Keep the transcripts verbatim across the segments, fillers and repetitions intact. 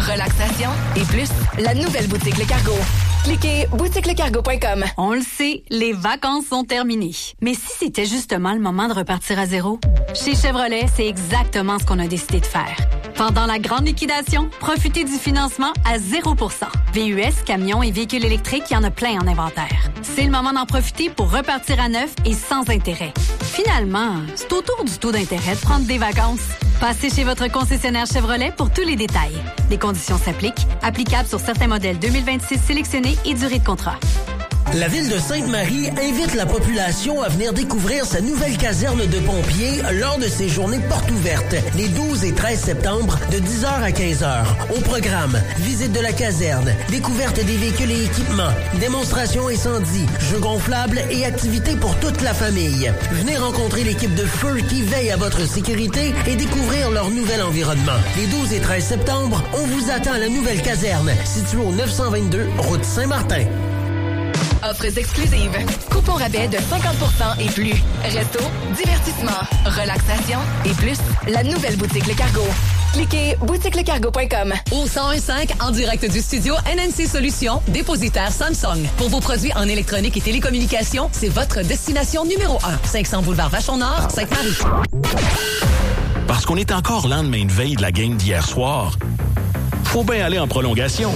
relaxation et plus, la nouvelle boutique Le Cargo. Cliquez boutique le cargo point com. On le sait, les vacances sont terminées. Mais si c'était justement le moment de repartir à zéro? Chez Chevrolet, c'est exactement ce qu'on a décidé de faire. Pendant la grande liquidation, profitez du financement à zéro pour cent. V U S, camions et véhicules électriques, il y en a plein en inventaire. C'est le moment d'en profiter pour repartir à neuf et sans intérêt. Finalement, c'est autour du taux d'intérêt de prendre des vacances. Passez chez votre concessionnaire Chevrolet pour tous les détails. Les conditions s'appliquent, applicables sur certains modèles deux mille vingt-six sélectionnés et durée de contrat. La ville de Sainte-Marie invite la population à venir découvrir sa nouvelle caserne de pompiers lors de ses journées portes ouvertes, les douze et treize septembre, de dix heures à quinze heures. Au programme, visite de la caserne, découverte des véhicules et équipements, démonstration incendie, jeux gonflables et activités pour toute la famille. Venez rencontrer l'équipe de feu qui veille à votre sécurité et découvrir leur nouvel environnement. Les douze et treize septembre, on vous attend à la nouvelle caserne, située au neuf cent vingt-deux, route Saint-Martin. Offres exclusives. Coupons rabais de cinquante pour cent et plus. Resto, divertissement, relaxation et plus, la nouvelle boutique Le Cargo. Cliquez boutique le cargo point com. Au cent un cinq, en direct du studio N N C Solutions, dépositaire Samsung. Pour vos produits en électronique et télécommunications, c'est votre destination numéro un. cinq cents boulevard Vachon-Nord, Sainte-Marie. Parce qu'on est encore lendemain de veille de la game d'hier soir, faut bien aller en prolongation.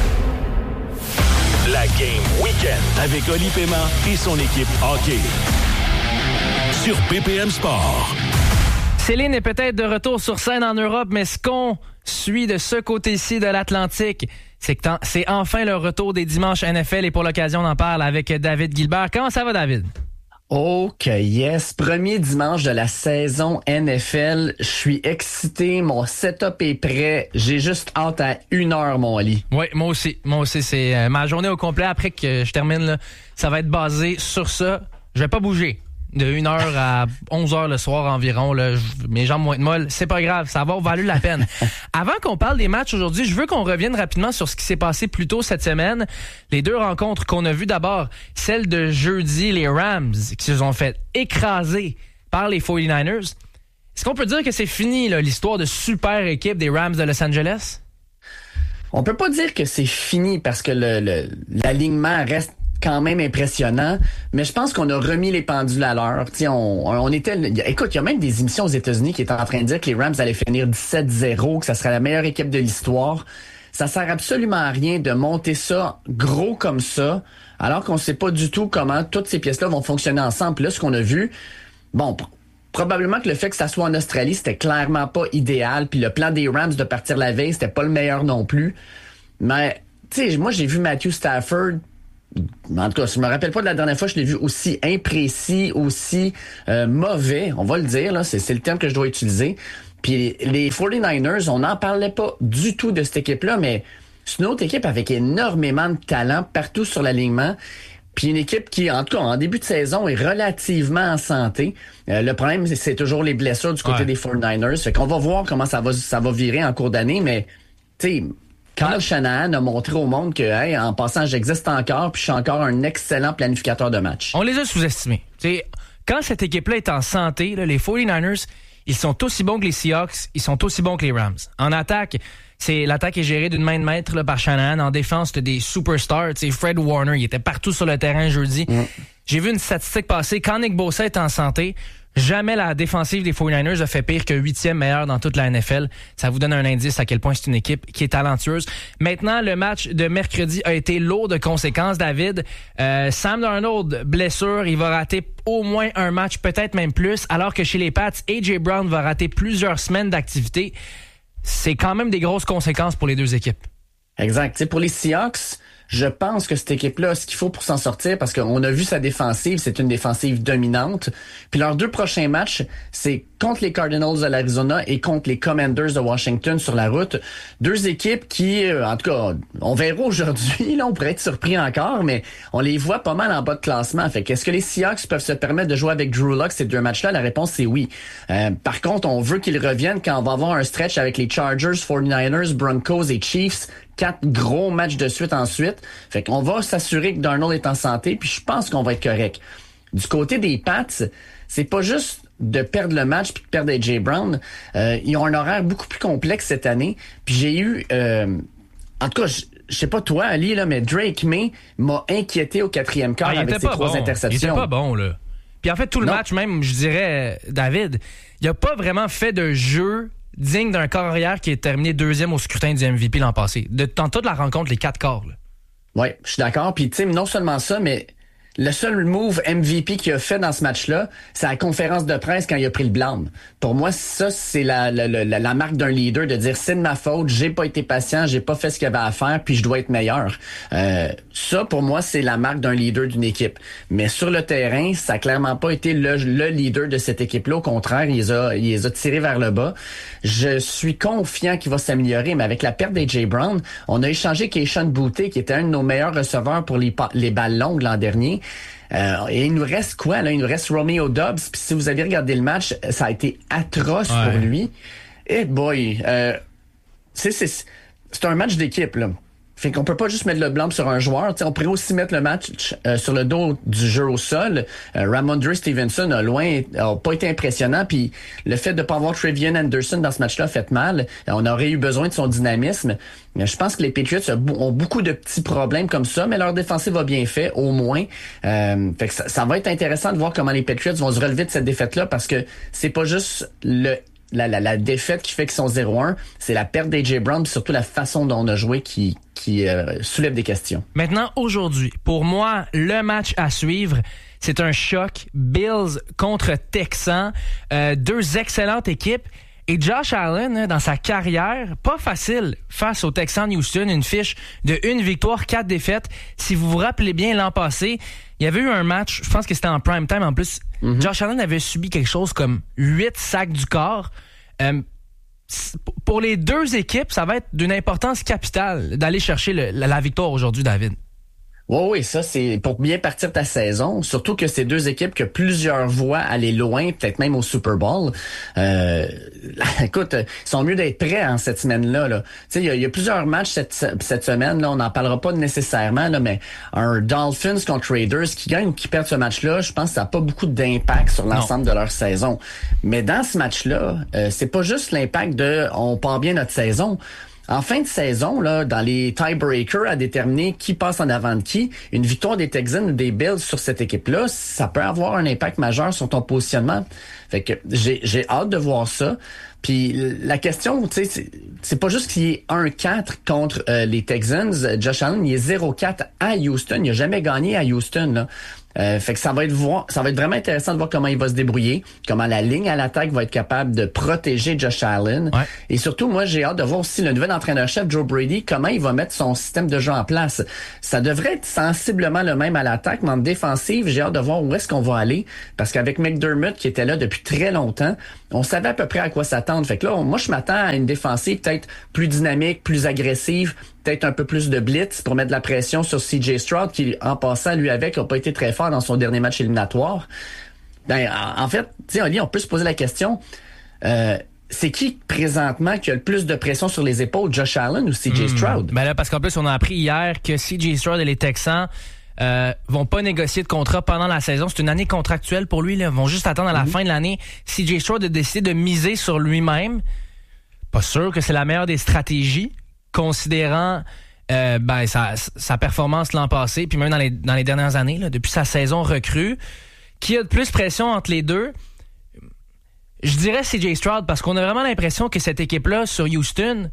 La Game Week-end avec Oli Paiement et son équipe hockey. Sur P P M Sport. Céline est peut-être de retour sur scène en Europe, mais ce qu'on suit de ce côté-ci de l'Atlantique, c'est que c'est enfin le retour des dimanches N F L et pour l'occasion, on en parle avec David Gilbert. Comment ça va, David? Ok, yes. Premier dimanche de la saison N F L. Je suis excité. Mon setup est prêt. J'ai juste hâte à une heure, mon lit. Oui, moi aussi. Moi aussi, c'est euh, ma journée au complet. Après que je termine, là, ça va être basé sur ça. Je vais pas bouger. De une heure à onze heures le soir environ, là, je, mes jambes vont être molles. C'est pas grave, ça va valer la peine. Avant qu'on parle des matchs aujourd'hui, je veux qu'on revienne rapidement sur ce qui s'est passé plus tôt cette semaine. Les deux rencontres qu'on a vues d'abord, celle de jeudi, les Rams qui se sont fait écraser par les forty-niners. Est-ce qu'on peut dire que c'est fini, là, l'histoire de super équipe des Rams de Los Angeles? On peut pas dire que c'est fini parce que le, le l'alignement reste quand même impressionnant, mais je pense qu'on a remis les pendules à l'heure. T'sais, on, on était, écoute, il y a même des émissions aux États-Unis qui étaient en train de dire que les Rams allaient finir dix-sept zéro, que ça serait la meilleure équipe de l'histoire. Ça sert absolument à rien de monter ça gros comme ça, alors qu'on sait pas du tout comment toutes ces pièces-là vont fonctionner ensemble. Puis là, ce qu'on a vu, bon, pr- probablement que le fait que ça soit en Australie, c'était clairement pas idéal. Puis le plan des Rams de partir la veille, c'était pas le meilleur non plus. Mais, tu sais, moi, j'ai vu Matthew Stafford. En tout cas, je me rappelle pas de la dernière fois que je l'ai vu aussi imprécis, aussi euh, mauvais, on va le dire, là, c'est, c'est le terme que je dois utiliser. Puis les forty-niners, on n'en parlait pas du tout de cette équipe-là, mais c'est une autre équipe avec énormément de talent partout sur l'alignement. Puis une équipe qui, en tout cas, en début de saison, est relativement en santé. Euh, le problème, c'est, c'est toujours les blessures du côté ouais. des forty-niners. Fait qu'on va voir comment ça va, ça va virer en cours d'année, mais tu sais, Kyle Shanahan a montré au monde que, hey, en passant, j'existe encore, puis je suis encore un excellent planificateur de match. On les a sous-estimés. T'sais, quand cette équipe-là est en santé, là, les forty-niners, ils sont aussi bons que les Seahawks, ils sont aussi bons que les Rams. En attaque, c'est l'attaque est gérée d'une main de maître là, par Shanahan. En défense, t'as des superstars. T'sais, Fred Warner, il était partout sur le terrain jeudi. Mm. J'ai vu une statistique passer. Quand Nick Bosa est en santé, jamais la défensive des forty-niners a fait pire que huitième meilleur dans toute la N F L. Ça vous donne un indice à quel point c'est une équipe qui est talentueuse. Maintenant, le match de mercredi a été lourd de conséquences, David. Euh, Sam Darnold, blessure, il va rater au moins un match, peut-être même plus, alors que chez les Pats, A J Brown va rater plusieurs semaines d'activité. C'est quand même des grosses conséquences pour les deux équipes. Exact. T'sais, pour les Seahawks, je pense que cette équipe-là a ce qu'il faut pour s'en sortir parce qu'on a vu sa défensive, c'est une défensive dominante. Puis leurs deux prochains matchs, c'est contre les Cardinals de l'Arizona et contre les Commanders de Washington sur la route. Deux équipes qui, en tout cas, on verra aujourd'hui, là, on pourrait être surpris encore, mais on les voit pas mal en bas de classement. Fait qu'est-ce que les Seahawks peuvent se permettre de jouer avec Drew Lock ces deux matchs-là? La réponse, c'est oui. Euh, par contre, on veut qu'ils reviennent quand on va avoir un stretch avec les Chargers, forty-niners, Broncos et Chiefs. Quatre gros matchs de suite ensuite. Fait qu'on va s'assurer que Darnold est en santé, puis je pense qu'on va être correct. Du côté des Pats, c'est pas juste de perdre le match puis de perdre A J Brown. Euh, ils ont un horaire beaucoup plus complexe cette année. Puis j'ai eu... Euh, en tout cas, je, je sais pas toi, Ali, là, mais Drake May m'a inquiété au quatrième quart ah, avec ses trois bon. interceptions. Il était pas bon, là. Puis en fait, tout le non. match, même, je dirais, David, il a pas vraiment fait de jeu digne d'un corps arrière qui est terminé deuxième au scrutin du M V P l'an passé. De, dans toute la rencontre, les quatre quarts, là. Oui, je suis d'accord. Puis, tu sais, non seulement ça, mais le seul move M V P qu'il a fait dans ce match-là, c'est la conférence de presse quand il a pris le blâme. Pour moi, ça, c'est la, la, la, la marque d'un leader de dire c'est de ma faute, j'ai pas été patient, j'ai pas fait ce qu'il y avait à faire, puis je dois être meilleur. Euh, ça, pour moi, c'est la marque d'un leader d'une équipe. Mais sur le terrain, ça a clairement pas été le, le leader de cette équipe-là. Au contraire, il les a, il les a tirés vers le bas. Je suis confiant qu'il va s'améliorer, mais avec la perte d'A J Brown, on a échangé Keishon Boutte, qui était un de nos meilleurs receveurs pour les, les balles longues l'an dernier. Euh, et il nous reste quoi, là? Il nous reste Romeo Doubs. Puis si vous avez regardé le match, ça a été atroce ouais. pour lui. Et boy, euh, c'est, c'est, c'est un match d'équipe, là. Fait qu'on peut pas juste mettre le blanc sur un joueur. T'sais, on pourrait aussi mettre le match euh, sur le dos du jeu au sol. Euh, Ramondre Stevenson a loin a pas été impressionnant. Puis le fait de pas avoir Trevion Anderson dans ce match-là a fait mal. Euh, on aurait eu besoin de son dynamisme. Mais je pense que les Patriots ont beaucoup de petits problèmes comme ça, mais leur défensive va bien fait, au moins. Euh, fait que ça, ça va être intéressant de voir comment les Patriots vont se relever de cette défaite-là, parce que c'est pas juste le La, la, la défaite qui fait qu'ils sont zéro un, c'est la perte d'A J Brown, puis surtout la façon dont on a joué qui, qui euh, soulève des questions. Maintenant, aujourd'hui, pour moi, le match à suivre, c'est un choc. Bills contre Texans, euh, deux excellentes équipes. Et Josh Allen, dans sa carrière, pas facile face aux Texans de Houston, une fiche de une victoire, quatre défaites. Si vous vous rappelez bien, l'an passé, il y avait eu un match, je pense que c'était en prime time en plus, mm-hmm. Josh Allen avait subi quelque chose comme huit sacs du corps. Euh, pour les deux équipes, ça va être d'une importance capitale d'aller chercher le, la, la victoire aujourd'hui, David. Oui, oui, ça, c'est pour bien partir ta saison. Surtout que c'est deux équipes que plusieurs voient aller loin, peut-être même au Super Bowl. Euh, écoute, ils sont mieux d'être prêts en cette semaine-là. Là. Tu sais, il y, y a plusieurs matchs cette, cette semaine. Là, on n'en parlera pas nécessairement, là, mais un Dolphins contre Raiders qui gagne ou qui perd ce match-là, je pense que ça n'a pas beaucoup d'impact sur l'ensemble non. de leur saison. Mais dans ce match-là, euh, c'est pas juste l'impact de on part bien notre saison. En fin de saison, là, dans les tiebreakers à déterminer qui passe en avant de qui, une victoire des Texans ou des Bills sur cette équipe-là, ça peut avoir un impact majeur sur ton positionnement. Fait que j'ai, j'ai hâte de voir ça. Puis la question, tu sais, c'est, c'est pas juste qu'il y ait un quatre contre euh, les Texans. Josh Allen, il est zéro quatre à Houston. Il a jamais gagné à Houston, là. Euh, fait que ça va être voir, ça va être vraiment intéressant de voir comment il va se débrouiller, comment la ligne à l'attaque va être capable de protéger Josh Allen. Ouais. Et surtout, moi, j'ai hâte de voir aussi le nouvel entraîneur-chef, Joe Brady, comment il va mettre son système de jeu en place. Ça devrait être sensiblement le même à l'attaque, mais en défensive, j'ai hâte de voir où est-ce qu'on va aller. Parce qu'avec McDermott, qui était là depuis très longtemps, on savait à peu près à quoi s'attendre. Fait que là, on, moi, je m'attends à une défensive peut-être plus dynamique, plus agressive, peut-être un peu plus de blitz pour mettre de la pression sur C J Stroud, qui, en passant, lui avec, n'a pas été très fort dans son dernier match éliminatoire. Ben, en, en fait, tu sais, Oli, on peut se poser la question, euh, c'est qui, présentement, qui a le plus de pression sur les épaules, Josh Allen ou C J Stroud? Mmh. Ben là, parce qu'en plus, on a appris hier que C J Stroud et les Texans euh, vont pas négocier de contrat pendant la saison. C'est une année contractuelle pour lui, là. Ils vont juste attendre à la mmh. fin de l'année. C J Stroud a décidé de miser sur lui-même. Pas sûr que c'est la meilleure des stratégies, considérant euh, ben, sa, sa performance l'an passé, puis même dans les, dans les dernières années, là, depuis sa saison recrue. Qui a de plus pression entre les deux? Je dirais C J Stroud, parce qu'on a vraiment l'impression que cette équipe-là, sur Houston,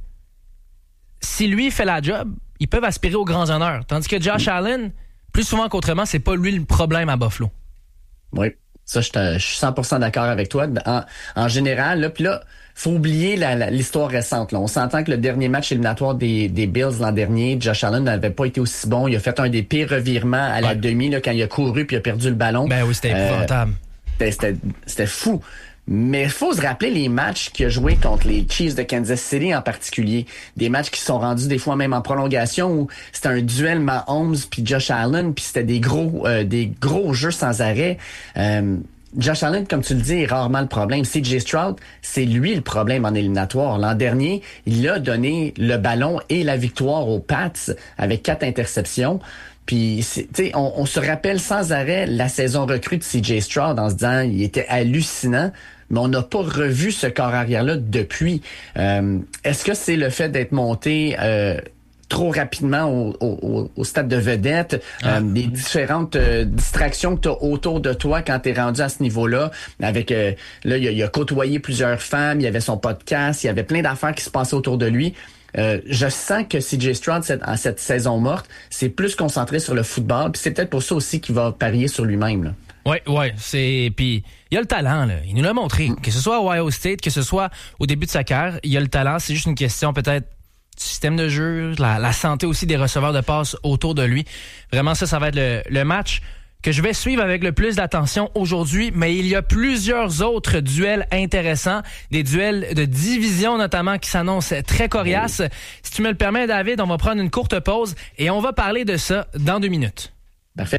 si lui fait la job, ils peuvent aspirer aux grands honneurs. Tandis que Josh Allen, plus souvent qu'autrement, c'est pas lui le problème à Buffalo. Oui, ça, je, je suis cent pour cent d'accord avec toi. En, en général, là, puis là, faut oublier la, la, l'histoire récente. Là. On s'entend que le dernier match éliminatoire des, des Bills l'an dernier, Josh Allen n'avait pas été aussi bon. Il a fait un des pires revirements à la ouais. demi là, quand il a couru puis il a perdu le ballon. Ben oui, c'était épouvantable. Euh, c'était, c'était fou. Mais il faut se rappeler les matchs qu'il a joués contre les Chiefs de Kansas City en particulier. Des matchs qui sont rendus des fois même en prolongation où c'était un duel Mahomes puis Josh Allen puis c'était des gros euh, des gros jeux sans arrêt. Euh, Josh Allen, comme tu le dis, est rarement le problème. C J Stroud, c'est lui le problème en éliminatoire. L'an dernier, il a donné le ballon et la victoire aux Pats avec quatre interceptions. Puis, tu sais, on, on se rappelle sans arrêt la saison recrue de C J Stroud en se disant il était hallucinant, mais on n'a pas revu ce corps arrière-là depuis. Euh, est-ce que c'est le fait d'être monté euh, trop rapidement au, au, au stade de vedette, ah. euh, des différentes euh, distractions que tu as autour de toi quand tu es rendu à ce niveau-là, avec euh, là, il a, il a côtoyé plusieurs femmes, il y avait son podcast, il y avait plein d'affaires qui se passaient autour de lui. Euh, je sens que C J Stroud, cette, en cette saison morte, c'est plus concentré sur le football, puis c'est peut-être pour ça aussi qu'il va parier sur lui-même, là. Ouais, ouais, c'est puis il a le talent là, il nous l'a montré, mm. que ce soit à Ohio State, que ce soit au début de sa carrière, il a le talent, c'est juste une question peut-être du système de jeu, la, la santé aussi des receveurs de passes autour de lui. Vraiment ça ça va être le, le match que je vais suivre avec le plus d'attention aujourd'hui, mais il y a plusieurs autres duels intéressants, des duels de division notamment qui s'annoncent très coriaces. Oui. Si tu me le permets David, on va prendre une courte pause et on va parler de ça dans deux minutes. Parfait.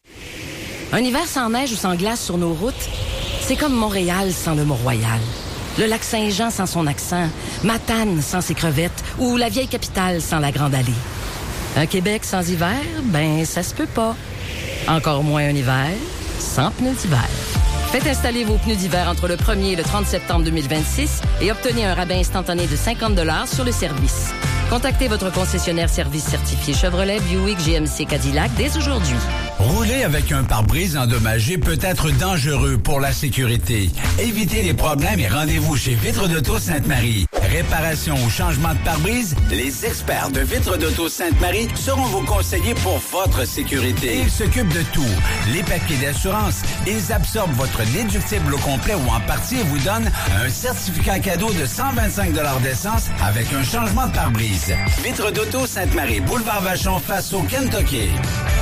Un hiver sans neige ou sans glace sur nos routes, c'est comme Montréal sans le Mont-Royal. Le lac Saint-Jean sans son accent, Matane sans ses crevettes ou la vieille capitale sans la Grande Allée. Un Québec sans hiver, ben ça se peut pas. Encore moins un hiver sans pneus d'hiver. Faites installer vos pneus d'hiver entre le premier et le trente septembre deux mille vingt-six et obtenez un rabais instantané de cinquante dollars sur le service. Contactez votre concessionnaire service certifié Chevrolet, Buick, G M C, Cadillac dès aujourd'hui. Rouler avec un pare-brise endommagé peut être dangereux pour la sécurité. Évitez les problèmes et rendez-vous chez Vitres d'Auto Sainte-Marie. Réparation ou changement de pare-brise, les experts de Vitres d'Auto Sainte-Marie seront vos conseillers pour votre sécurité. Ils s'occupent de tout. Les papiers d'assurance, ils absorbent votre déductible au complet ou en partie et vous donnent un certificat cadeau de cent vingt-cinq dollars d'essence avec un changement de pare-brise. Vitres d'Auto Sainte-Marie, boulevard Vachon face au Kentucky.